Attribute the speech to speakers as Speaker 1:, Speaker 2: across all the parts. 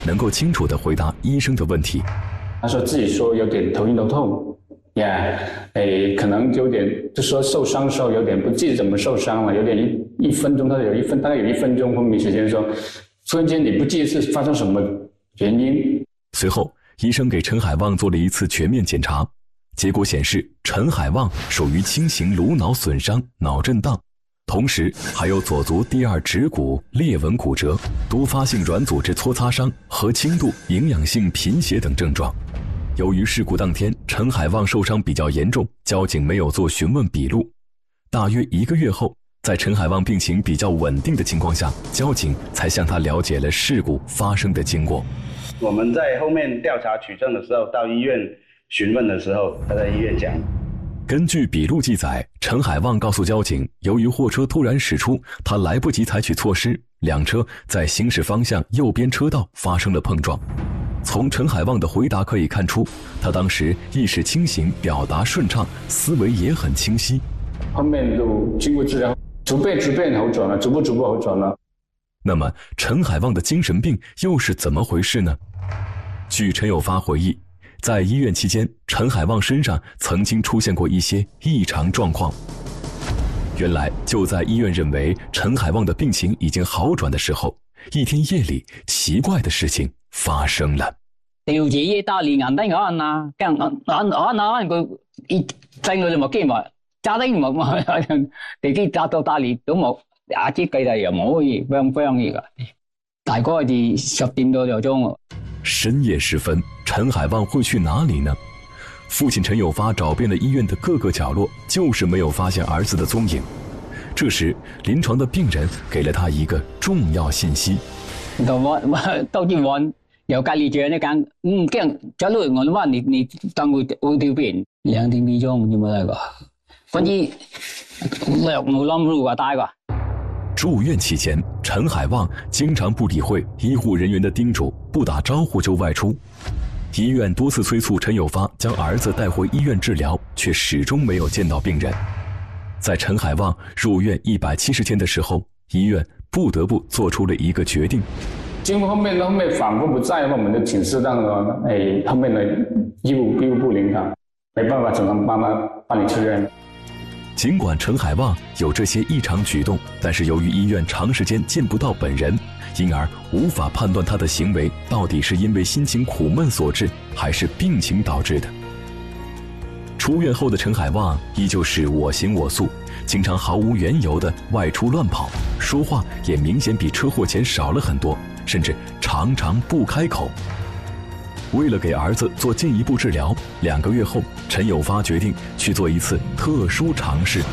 Speaker 1: 能够清楚地回答医生的问题。
Speaker 2: 他说自己说有点头晕头痛，可能有点，就说受伤的时候有点不记得怎么受伤了，有点一分钟，他大概有1分钟昏迷时间，说突然间你不记得是发生什么原因。
Speaker 1: 随后，医生给陈海旺做了一次全面检查，结果显示陈海旺属于轻型颅脑损伤、脑震荡，同时还有左足第二指骨裂纹骨折、多发性软组织搓擦伤和轻度营养性贫血等症状。由于事故当天陈海旺受伤比较严重，交警没有做询问笔录。大约1个月后，在陈海旺病情比较稳定的情况下，交警才向他了解了事故发生的经过。
Speaker 3: 我们在后面调查取证的时候，到医院询问的时候，他在医院讲。
Speaker 1: 根据笔录记载，陈海旺告诉交警，由于货车突然驶出，他来不及采取措施，两车在行驶方向右边车道发生了碰撞。从陈海旺的回答可以看出，他当时意识清醒，表达顺畅，思维也很清晰。
Speaker 2: 后面就经过治疗，逐步好转了，逐步好转了。
Speaker 1: 那么陈海旺的精神病又是怎么回事呢？据陈有发回忆，在医院期间，陈海旺身上曾经出现过一些异常状况。原来就在医院认为陈海旺的病情已經好轉的時候，一天夜裡奇怪的事情發生了。
Speaker 4: 調住嘢打連眼燈嗰啊，跟佢一整佢就冇機嘛，揸得冇嘛，地基揸到打連都冇，牙齒計嚟又冇嘢，飛嘅，大概係10點多鐘。
Speaker 1: 深夜時分，陳海旺會去哪裡呢？父親陳有發找遍了醫院的各個角落，就是沒有發現兒子的蹤影。這時，臨床的病人給了他一個重要信息。
Speaker 4: 到醫院有隔離住呢間，驚走路我都話你當我條片2點幾鐘有冇嚟過？反正冇諗住話帶過。
Speaker 1: 住院期間，陳海旺經常不理會醫護人員的叮囑，不打招呼就外出。醫院多次催促陳有發將兒子帶回醫院治療，卻始終沒有見到病人。在陳海旺入院170天的時候，醫院不得不做出了一個決定。
Speaker 2: 經過後面反覆不在，我們就請示到了後面的醫務部領導，沒辦法只能幫你出院。
Speaker 1: 儘管陳海旺有這些異常舉動，但是由於醫院長時間見不到本人，因而無法判斷他的行為到底是因為心情苦悶所致，還是病情導致的。出院後的陳海旺依舊是我行我素，經常毫無緣由的外出亂跑，說話也明顯比車禍前少了很多，甚至常常不開口。為了給兒子做進一步治療，2個月後，陳有發決定去做一次特殊嘗試。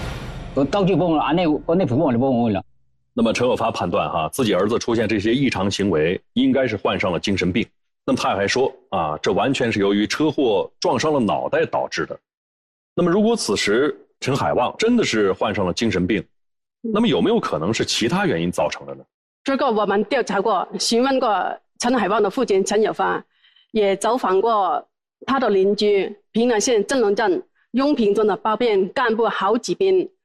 Speaker 5: 那麼陳有發判斷自己兒子出現這些異常行為，應該是患上了精神病。那麼他還說這完全是由於車禍撞傷了腦袋導致的。那麼如果此時陳海旺真的是患上了精神病，那麼有沒有可能是其他原因造成的呢？
Speaker 6: 這個我們調查過，詢問過陳海旺的父親陳有發，也走訪過他的鄰居平安縣鎮龍鎮雍平村的保變幹部好幾遍，